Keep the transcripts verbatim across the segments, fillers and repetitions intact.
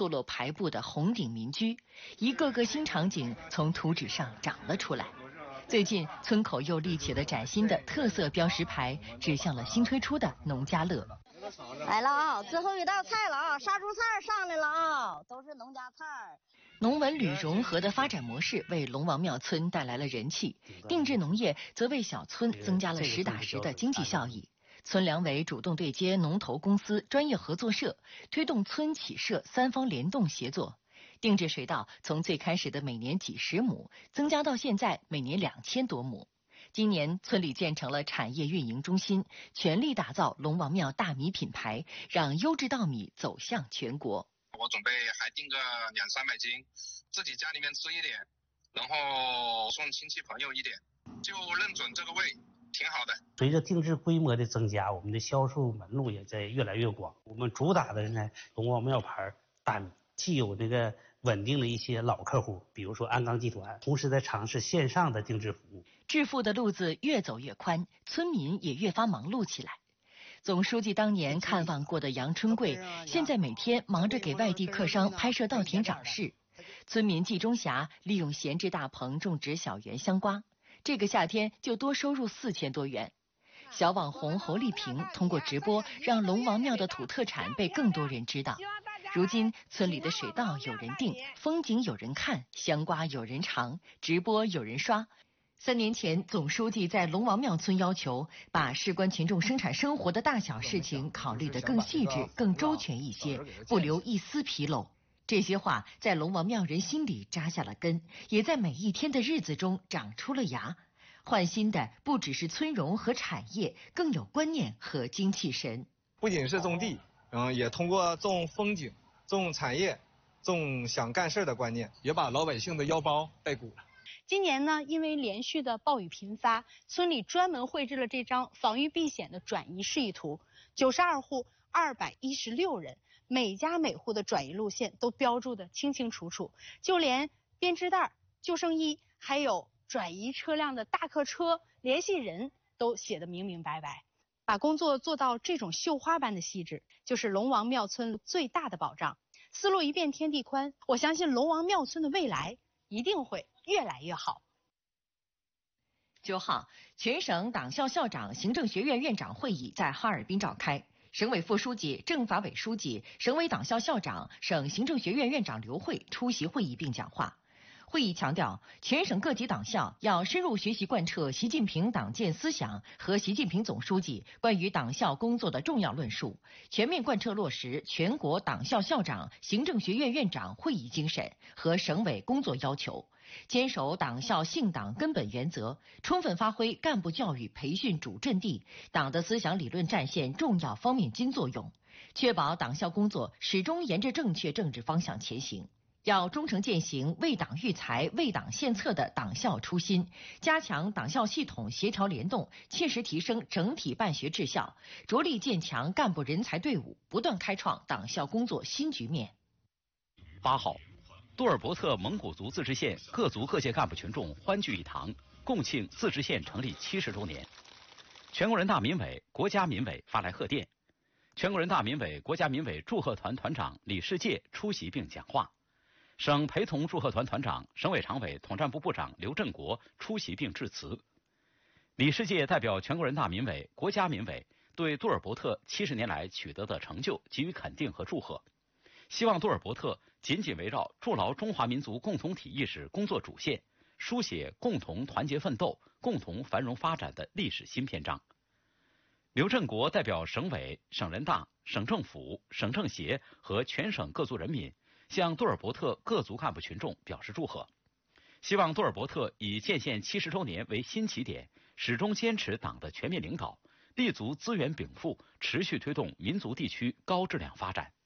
错落排布的红顶民居，一个个新场景从图纸上长了出来。最近，村口又立起了崭新的特色标识牌，指向了新推出的农家乐。 来了啊，最后一道菜了啊，杀猪菜上来了啊，都是农家菜。 农文旅融合的发展模式为龙王庙村带来了人气，定制农业则为小村增加了实打实的经济效益。村粮委主动对接农投公司、专业合作社，推动村企社三方联动协作。定制水稻从最开始的每年几十亩，增加到现在每年两千多亩。今年村里建成了产业运营中心，全力打造龙王庙大米品牌，让优质稻米走向全国。 我准备还订个两三百斤，自己家里面吃一点，然后送亲戚朋友一点，就认准这个位，挺好的。 随着定制规模的增加，我们的销售门路也在越来越广。我们主打的呢，龙王庙牌大米，既有这个稳定的一些老客户，比如说鞍钢集团，同时在尝试线上的定制服务。 致富的路子越走越宽，村民也越发忙碌起来。总书记当年看望过的杨春贵，现在每天忙着给外地客商拍摄稻田长势。村民季中霞利用闲置大棚种植小园香瓜，这个夏天就多收入四千多元。小网红侯丽萍通过直播，让龙王庙的土特产被更多人知道。如今村里的水稻有人订，风景有人看，香瓜有人尝，直播有人刷。三年前，总书记在龙王庙村要求，把事关群众生产生活的大小事情考虑得更细致、更周全一些，不留一丝纰漏。这些话在龙王庙人心里扎下了根，也在每一天的日子中长出了芽。换新的不只是村容和产业，更有观念和精气神。 不仅是种地，嗯，也通过种风景、种产业、种想干事的观念，也把老百姓的腰包带鼓了。 今年呢，因为连续的暴雨频发，村里专门绘制了这张防御避险的转移示意图。九十二户，二百一十六人，每家每户的转移路线都标注得清清楚楚，就连编织袋、救生衣，还有转移车辆的大客车、联系人都写得明明白白。把工作做到这种绣花般的细致，就是龙王庙村最大的保障。思路一变天地宽，我相信龙王庙村的未来一定会越来越好。 九号，全省党校校长、行政学院院长会议在哈尔滨召开。省委副书记、政法委书记、省委党校校长、省行政学院院长刘慧出席会议并讲话。会议强调，全省各级党校要深入学习贯彻习近平党建思想和习近平总书记关于党校工作的重要论述，全面贯彻落实全国党校校长、行政学院院长会议精神和省委工作要求，坚守党校信党根本原则，充分发挥干部教育培训主阵地、党的思想理论战线重要方面军作用，确保党校工作始终沿着正确政治方向前行。要忠诚践行为党育才、为党献策的党校初心，加强党校系统协调联动，切实提升整体办学质效，着力建强干部人才队伍，不断开创党校工作新局面。 八号，杜尔伯特蒙古族自治县各族各界干部群众欢聚一堂，共庆自治县成立七十周年。全国人大民委、国家民委发来贺电，全国人大民委、国家民委祝贺团团长李世界出席并讲话。省陪同祝贺团团长、省委常委、统战部部长刘振国出席并致辞。李世界代表全国人大民委、国家民委对杜尔伯特七十年来取得的成就给予肯定和祝贺，希望杜尔伯特紧紧围绕筑牢中华民族共同体意识工作主线，书写共同团结奋斗、共同繁荣发展的历史新篇章。刘振国代表省委、省人大、省政府、省政协和全省各族人民向杜尔伯特各族干部群众表示祝贺，希望杜尔伯特以建县七十周年为新起点，始终坚持党的全面领导，立足资源禀赋，持续推动民族地区高质量发展。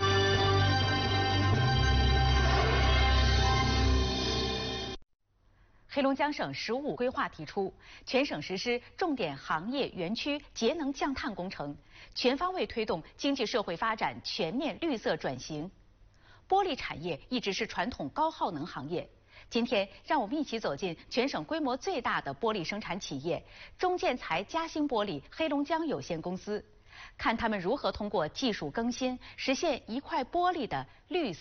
黑龙江省“十五”规划提出，全省实施重点行业园区节能降碳工程，全方位推动经济社会发展全面绿色转型。玻璃产业一直是传统高耗能行业，今天让我们一起走进全省规模最大的玻璃生产企业中建材嘉兴玻璃黑龙江有限公司，看他们如何通过技术更新，实现一块玻璃的绿色